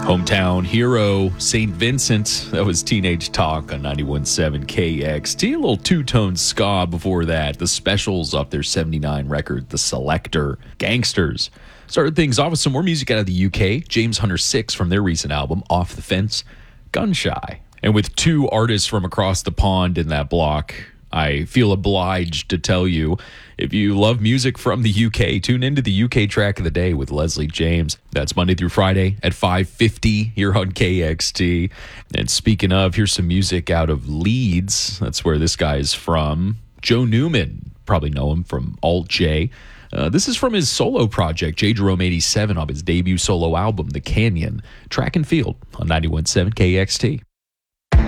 Hometown hero, St. Vincent. That was Teenage Talk on 91.7 KXT. A little two-tone ska before that. The Specials off their 79 record, The Selector. Gangsters. Started things off with some more music out of the UK. James Hunter 6 from their recent album, Off the Fence. Gunshy. And with two artists from across the pond in that block, I feel obliged to tell you, if you love music from the UK, tune into the UK Track of the Day with Leslie James. That's Monday through Friday at 5:50 here on KXT. And speaking of, here's some music out of Leeds. That's where this guy is from. Joe Newman, probably know him from Alt J. This is from his solo project, J. Jerome 87, off his debut solo album, The Canyon. Track and Field on 91.7 KXT.